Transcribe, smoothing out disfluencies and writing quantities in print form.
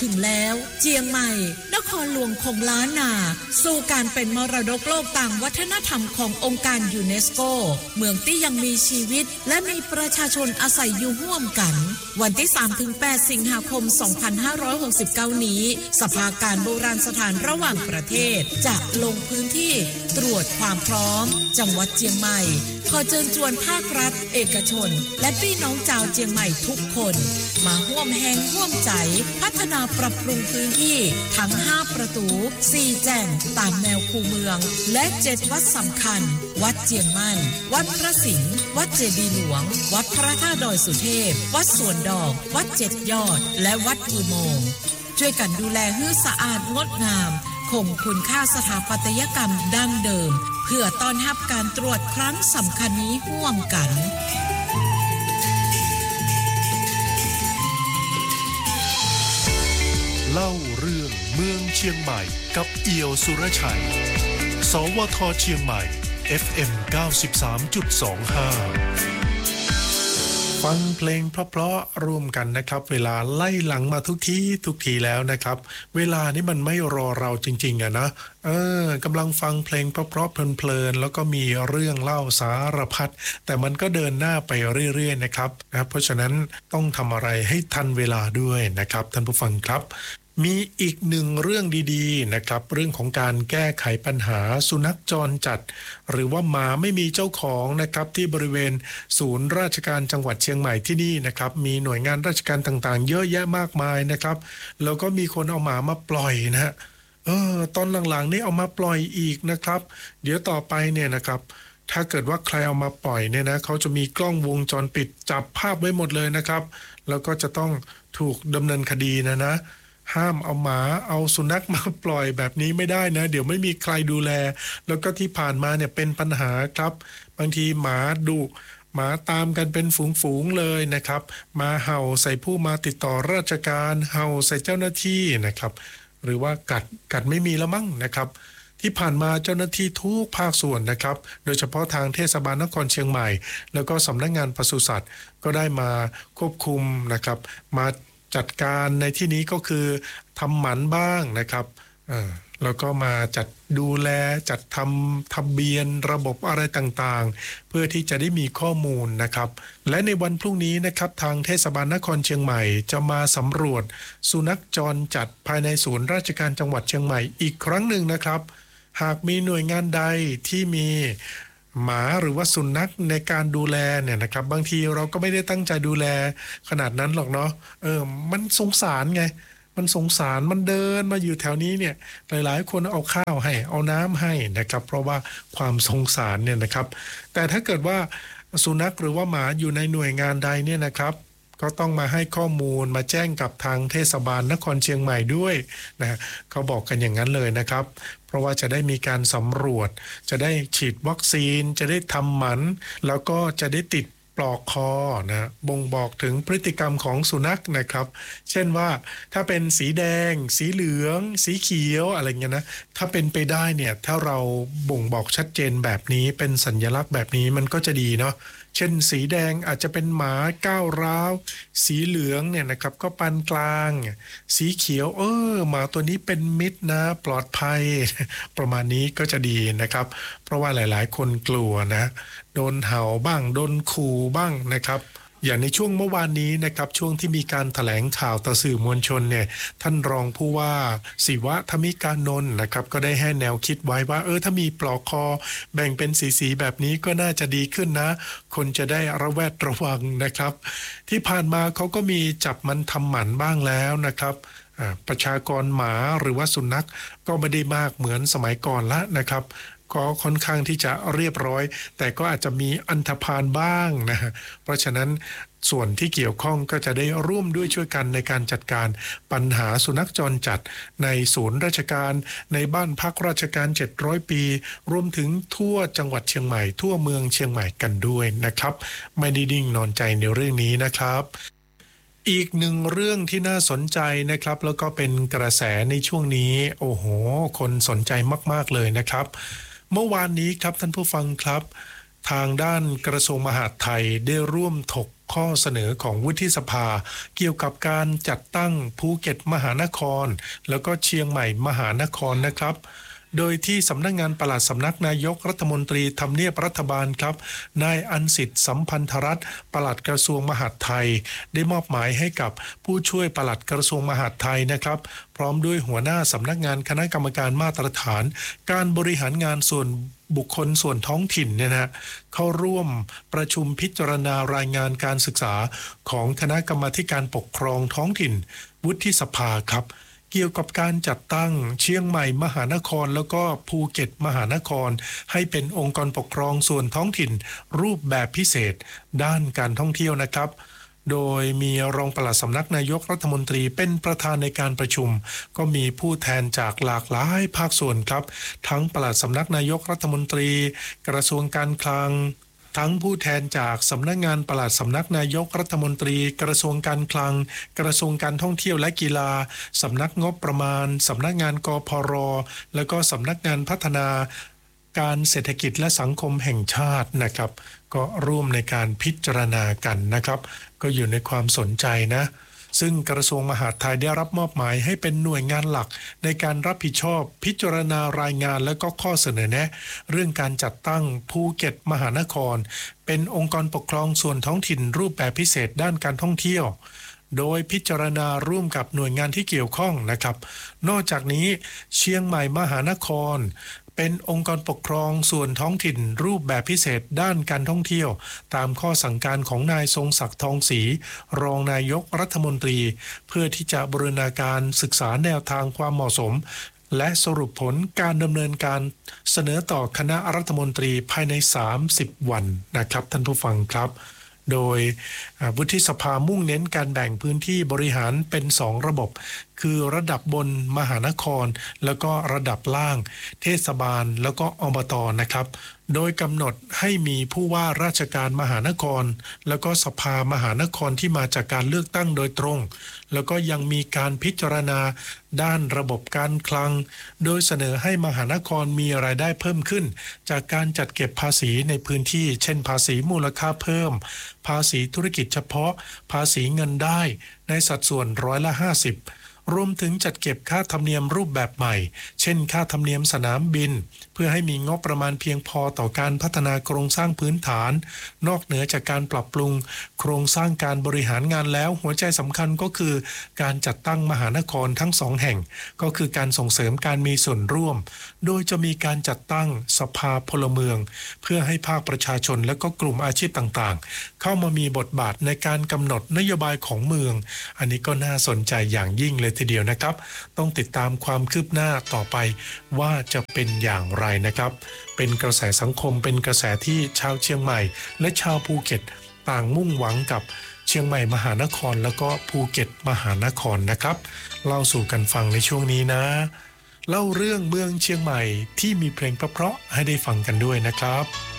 ถึงแล้วเจียงใหม่นครหลวงของล้านนาสู่การเป็นมรดกโลกต่างวัฒนธรรมขององค์การยูเนสโกเมืองที่ยังมีชีวิตและมีประชาชนอาศัยอยู่ร่วมกันวันที่ 3-8 สิงหาคม 2569 นี้สภาการโบราณสถานระหว่างประเทศจะลงพื้นที่ตรวจความพร้อมจังหวัดเจียงใหม่ขอเชิญชวนภาครัฐเอกชนและพี่น้องชาวเจียงใหม่ทุกคนมาร่วมแรงร่วมใจพัฒนาปรับปรุงพื้นที่ทั้ง5ประตู4แจ่งตามแนวคูเมืองและ7วัดสำคัญวัดเจียงมั่นวัดพระสิงห์วัดเจดีย์หลวงวัดพระธาตุดอยสุเทพวัดสวนดอกวัด7ยอดและวัดอุโมงค์ช่วยกันดูแลให้สะอาดงดงามคงคุณค่าสถาปัตยกรรมดั้งเดิมเพื่อต้อนรับการตรวจครั้งสำคัญนี้ร่วมกันเล่าเรื่องเมืองเชียงใหม่กับเอี่ยวสุรชัยสวทเชียงใหม่ FM 93.25ฟังเพลงเพราะๆร่วมกันนะครับเวลาไล่หลังมาทุกทีแล้วนะครับเวลานี่มันไม่รอเราจริงๆอะนะกำลังฟังเพลงเพราะๆเพลินๆแล้วก็มีเรื่องเล่าสารพัดแต่มันก็เดินหน้าไปเรื่อยๆนะครับเพราะฉะนั้นต้องทำอะไรให้ทันเวลาด้วยนะครับท่านผู้ฟังครับมีอีกหนึ่งเรื่องดีๆนะครับเรื่องของการแก้ไขปัญหาสุนัขจรจัดหรือว่าหมาไม่มีเจ้าของนะครับที่บริเวณศูนย์ราชการจังหวัดเชียงใหม่ที่นี่นะครับมีหน่วยงานราชการต่างๆเยอะแยะมากมายนะครับแล้วก็มีคนเอาหมามาปล่อยนะฮะตอนหลังๆนี่เอามาปล่อยอีกนะครับเดี๋ยวต่อไปเนี่ยนะครับถ้าเกิดว่าใครเอามาปล่อยเนี่ยนะเขาจะมีกล้องวงจรปิดจับภาพไว้หมดเลยนะครับแล้วก็จะต้องถูกดำเนินคดีนะห้ามเอาหมาเอาสุนัขมาปล่อยแบบนี้ไม่ได้นะเดี๋ยวไม่มีใครดูแลแล้วก็ที่ผ่านมาเนี่ยเป็นปัญหาครับบางทีหมาดุหมาตามกันเป็นฝูงๆเลยนะครับมาเห่าใส่ผู้มาติดต่อราชการเห่าใส่เจ้าหน้าที่นะครับหรือว่ากัดไม่มีแล้วมั้งนะครับที่ผ่านมาเจ้าหน้าที่ทุกภาคส่วนนะครับโดยเฉพาะทางเทศบาลนครเชียงใหม่แล้วก็สำนักงานปศุสัตว์ก็ได้มาควบคุมนะครับมาจัดการในที่นี้ก็คือทำหมันบ้างนะครับแล้วก็มาจัดดูแลจัดทำทะเบียนระบบอะไรต่างๆเพื่อที่จะได้มีข้อมูลนะครับและในวันพรุ่งนี้นะครับทางเทศบาลนครเชียงใหม่จะมาสำรวจสุนัขจรจัดภายในศูนย์ราชการจังหวัดเชียงใหม่อีกครั้งหนึ่งนะครับหากมีหน่วยงานใดที่มีหมาหรือว่าสุนัขในการดูแลเนี่ยนะครับบางทีเราก็ไม่ได้ตั้งใจดูแลขนาดนั้นหรอกเนาะมันสงสารไงมันสงสารมันเดินมาอยู่แถวนี้เนี่ยหลายๆคนเอาข้าวให้เอาน้ำให้นะครับเพราะว่าความสงสารเนี่ยนะครับแต่ถ้าเกิดว่าสุนัขหรือว่าหมาอยู่ในหน่วยงานใดเนี่ยนะครับก็ต้องมาให้ข้อมูลมาแจ้งกับทางเทศบาลนครเชียงใหม่ด้วยนะเขาบอกกันอย่างนั้นเลยนะครับเพราะว่าจะได้มีการสำรวจจะได้ฉีดวัคซีนจะได้ทำหมันแล้วก็จะได้ติดปลอกคอนะบ่งบอกถึงพฤติกรรมของสุนัขนะครับเช่นว่าถ้าเป็นสีแดงสีเหลืองสีเขียวอะไรเงี้ยนะถ้าเป็นไปได้เนี่ยถ้าเราบ่งบอกชัดเจนแบบนี้เป็นสัญลักษณ์แบบนี้มันก็จะดีเนาะเช่นสีแดงอาจจะเป็นหมาก้าวร้าวสีเหลืองเนี่ยนะครับก็ปานกลางสีเขียวหมาตัวนี้เป็นมิตรนะปลอดภัยประมาณนี้ก็จะดีนะครับเพราะว่าหลายๆคนกลัวนะโดนเห่าบ้างโดนขู่บ้างนะครับอย่างในช่วงเมื่อวานนี้นะครับช่วงที่มีการแถลงข่าวต่อสื่อมวลชนเนี่ยท่านรองผู้ว่าศิวะธมิกานนท์นะครับก็ได้ให้แนวคิดไว้ว่าถ้ามีปลอกคอแบ่งเป็นสีแบบนี้ก็น่าจะดีขึ้นนะคนจะได้ระแวดระวังนะครับที่ผ่านมาเขาก็มีจับมันทำหมันบ้างแล้วนะครับประชากรหมาหรือว่าสุนัขก็ไม่ได้มากเหมือนสมัยก่อนละนะครับก็ค่อนข้างที่จะเรียบร้อยแต่ก็อาจจะมีอันธพาลบ้างนะเพราะฉะนั้นส่วนที่เกี่ยวข้องก็จะได้ร่วมด้วยช่วยกันในการจัดการปัญหาสุนัขจรจัดในศูนย์ราชการในบ้านพักราชการ700ปีรวมถึงทั่วจังหวัดเชียงใหม่ทั่วเมืองเชียงใหม่กันด้วยนะครับไม่ได้นิ่งนอนใจในเรื่องนี้นะครับอีกหนึ่งเรื่องที่น่าสนใจนะครับแล้วก็เป็นกระแสในช่วงนี้โอ้โหคนสนใจมากๆเลยนะครับเมื่อวานนี้ครับท่านผู้ฟังครับทางด้านกระทรวงมหาดไทยได้ร่วมถกข้อเสนอของวุฒิสภาเกี่ยวกับการจัดตั้งภูเก็ตมหานครแล้วก็เชียงใหม่มหานครนะครับโดยที่สำนักงานปลัดสำนักนายกรัฐมนตรีทำเนียบรัฐบาลครับนายอันสิทธิ์สัมพันธรัตน์ปลัดกระทรวงมหาดไทยได้มอบหมายให้กับผู้ช่วยปลัดกระทรวงมหาดไทยนะครับพร้อมด้วยหัวหน้าสำนักงานคณะกรรมการมาตรฐานการบริหารงานส่วนบุคคลส่วนท้องถิ่นเนี่ยนะเข้าร่วมประชุมพิจารณารายงานการศึกษาของคณะกรรมาธิการปกครองท้องถิ่นวุฒิสภาครับเกี่ยวกับการจัดตั้งเชียงใหม่มหานครแล้วก็ภูเก็ตมหานครให้เป็นองค์กรปกครองส่วนท้องถิ่นรูปแบบพิเศษด้านการท่องเที่ยวนะครับโดยมีรองปลัดสำนักนายกรัฐมนตรีเป็นประธานในการประชุมก็มีผู้แทนจากหลากหลายภาคส่วนครับทั้งปลัดสำนักนายกรัฐมนตรีกระทรวงการคลังทั้งผู้แทนจากสำนักงานปลัดสำนักนายกรัฐมนตรีกระทรวงการคลังกระทรวงการท่องเที่ยวและกีฬาสำนักงบประมาณสำนักงานกพร.แล้วก็สำนักงานพัฒนาการเศรษฐกิจและสังคมแห่งชาตินะครับก็ร่วมในการพิจารณากันนะครับก็อยู่ในความสนใจนะซึ่งกระทรวงมหาดไทยได้รับมอบหมายให้เป็นหน่วยงานหลักในการรับผิดชอบพิจารณารายงานและก็ข้อเสนอแนะเรื่องการจัดตั้งภูเก็ตมหานครเป็นองค์กรปกครองส่วนท้องถิ่นรูปแบบพิเศษด้านการท่องเที่ยวโดยพิจารณาร่วมกับหน่วยงานที่เกี่ยวข้องนะครับนอกจากนี้เชียงใหม่มหานครเป็นองค์กรปกครองส่วนท้องถิ่นรูปแบบพิเศษด้านการท่องเที่ยวตามข้อสั่งการของนายทรงศักดิ์ทองศรีรองนายกรัฐมนตรีเพื่อที่จะบูรณาการศึกษาแนวทางความเหมาะสมและสรุปผลการดำเนินการเสนอต่อคณะรัฐมนตรีภายใน30วันนะครับท่านผู้ฟังครับโดยวุฒิสภามุ่งเน้นการแบ่งพื้นที่บริหารเป็น2ระบบคือระดับบนมหานครแล้วก็ระดับล่างเทศบาลแล้วก็อบต.นะครับโดยกำหนดให้มีผู้ว่าราชการมหานครแล้วก็สภามหานครที่มาจากการเลือกตั้งโดยตรงแล้วก็ยังมีการพิจารณาด้านระบบการคลังโดยเสนอให้มหานครมีรายได้เพิ่มขึ้นจากการจัดเก็บภาษีในพื้นที่เช่นภาษีมูลค่าเพิ่มภาษีธุรกิจเฉพาะภาษีเงินได้ในสัดส่วน50%รวมถึงจัดเก็บค่าธรรมเนียมรูปแบบใหม่เช่นค่าธรรมเนียมสนามบินเพื่อให้มีงบประมาณเพียงพอต่อการพัฒนาโครงสร้างพื้นฐานนอกเหนือจากการปรับปรุงโครงสร้างการบริหารงานแล้วหัวใจสำคัญก็คือการจัดตั้งมหานครทั้ง2แห่งก็คือการส่งเสริมการมีส่วนร่วมโดยจะมีการจัดตั้งสภาพลเมืองเพื่อให้ภาคประชาชนและก็กลุ่มอาชีพต่างๆเข้ามามีบทบาทในการกำหนดนโยบายของเมืองอันนี้ก็น่าสนใจอย่างยิ่งเลยทีเดียวนะครับต้องติดตามความคืบหน้าต่อไปว่าจะเป็นอย่างไรนะครับเป็นกระแสสังคมเป็นกระแสที่ชาวเชียงใหม่และชาวภูเก็ตต่างมุ่งหวังกับเชียงใหม่มหานครแล้วก็ภูเก็ตมหานครนะครับเล่าสู่กันฟังในช่วงนี้นะเล่าเรื่องเมืองเชียงใหม่ที่มีเพลงเพราะๆให้ได้ฟังกันด้วยนะครับ